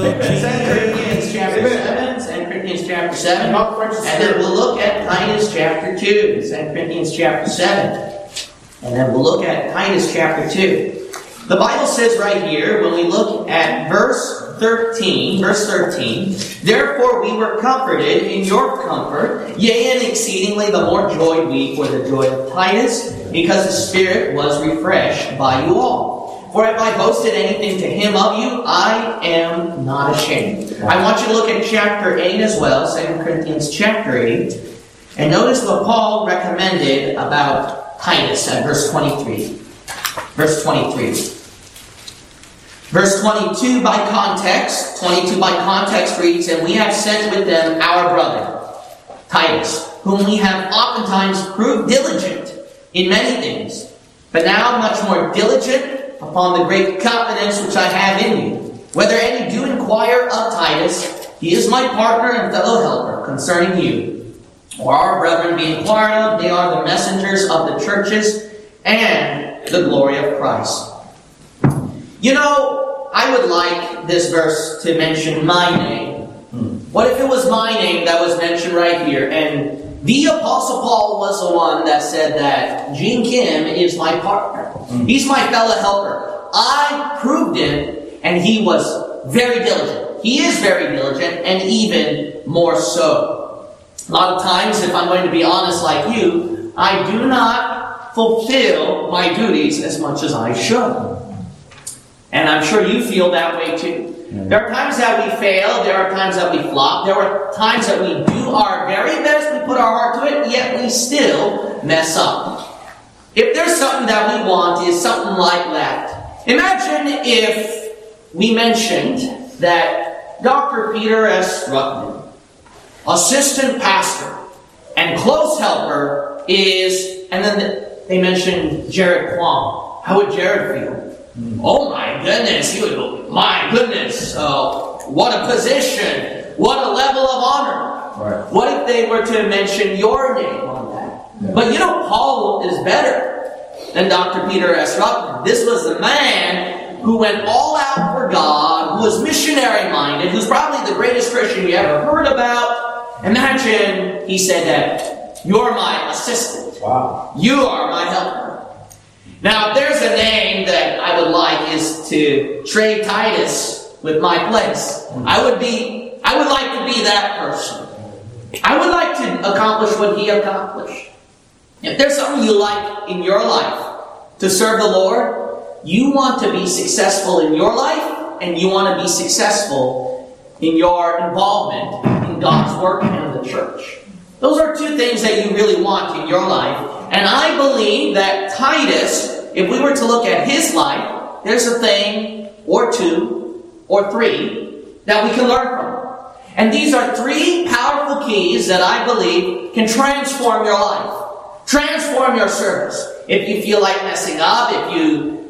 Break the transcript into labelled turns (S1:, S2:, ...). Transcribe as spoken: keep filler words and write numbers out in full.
S1: Second Corinthians chapter seven, Second Corinthians chapter seven, and then we'll look at Titus chapter two, Second Corinthians chapter seven, and then we'll look at Titus chapter two. The Bible says right here, when we look at verse thirteen, verse thirteen, therefore we were comforted in your comfort, yea, and exceedingly the more joyed we for the joy of Titus, because the Spirit was refreshed by you all. For if I boasted anything to him of you, I am not ashamed. I want you to look at chapter eight as well, Second Corinthians chapter eight, and notice what Paul recommended about Titus at verse twenty-three. Verse twenty-three. Verse twenty-two by context, twenty-two by context reads, and we have sent with them our brother, Titus, whom we have oftentimes proved diligent in many things, but now much more diligent upon the great confidence which I have in you. Whether any do inquire of Titus, he is my partner and fellow helper concerning you. Or our brethren be inquired of, they are the messengers of the churches and the glory of Christ. You know, I would like this verse to mention my name. What if it was my name that was mentioned right here? And the Apostle Paul was the one that said that Gene Kim is my partner. He's my fellow helper. I proved it, and he was very diligent. He is very diligent, and even more so. A lot of times, if I'm going to be honest like you, I do not fulfill my duties as much as I should. And I'm sure you feel that way too. There are times that we fail. There are times that we flop. There are times that we do our very best. We put our heart to it, yet we still mess up. If there's something that we want, is something like that. Imagine if we mentioned that Doctor Peter S. Ruckman, assistant pastor and close helper, is, and then they mentioned Jared Kwong. How would Jared feel? Oh my goodness, he would go, my goodness, uh, what a position, what a level of honor. Right. What if they were to mention your name on that? Yeah. But you know, Paul is better than Doctor Peter S. Ruckman. This was the man who went all out for God, who was missionary-minded, who's probably the greatest Christian you ever heard about. Imagine he said that, you're my assistant. Wow. You are my helper. Now, if there's a name that I would like is to trade Titus with my place, I would be, I would like to be that person. I would like to accomplish what he accomplished. If there's something you like in your life to serve the Lord, you want to be successful in your life, and you want to be successful in your involvement in God's work and the church. Those are two things that you really want in your life. And I believe that Titus, if we were to look at his life, there's a thing, or two, or three, that we can learn from. And these are three powerful keys that I believe can transform your life. Transform your service. If you feel like messing up, if you